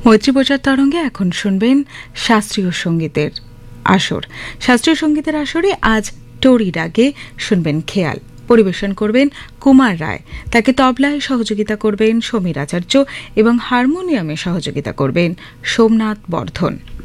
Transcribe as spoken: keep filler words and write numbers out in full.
মৈত্রী প্রচার তরঙ্গে এখন শুনবেন শাস্ত্রীয় সঙ্গীতের আসর। শাস্ত্রীয় সঙ্গীতের আসরে আজ টোরি রাগে শুনবেন খেয়াল। পরিবেশন করবেন কুমার রায়। তাকে তবলায় সহযোগিতা করবেন সমীর আচার্য এবং হারমোনিয়ামে সহযোগিতা করবেন সোমনাথ বর্ধন।